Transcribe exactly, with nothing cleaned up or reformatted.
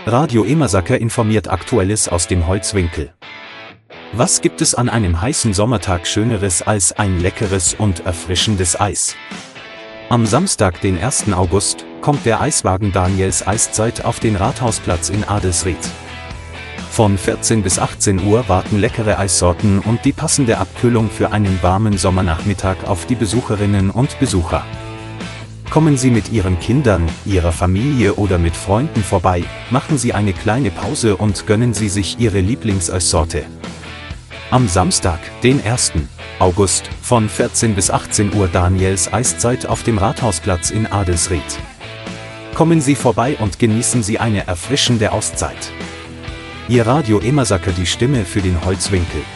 Radio Emersaker informiert Aktuelles aus dem Holzwinkel. Was gibt es an einem heißen Sommertag Schöneres als ein leckeres und erfrischendes Eis? Am Samstag, den ersten August, kommt der Eiswagen Daniels Eiszeit auf den Rathausplatz in Adelsried. Von vierzehn bis achtzehn Uhr warten leckere Eissorten und die passende Abkühlung für einen warmen Sommernachmittag auf die Besucherinnen und Besucher. Kommen Sie mit Ihren Kindern, Ihrer Familie oder mit Freunden vorbei, machen Sie eine kleine Pause und gönnen Sie sich Ihre Lieblingseissorte. Am Samstag, den ersten August, von vierzehn bis achtzehn Uhr Daniels Eiszeit auf dem Rathausplatz in Adelsried. Kommen Sie vorbei und genießen Sie eine erfrischende Auszeit. Ihr Radio Emersaker, die Stimme für den Holzwinkel.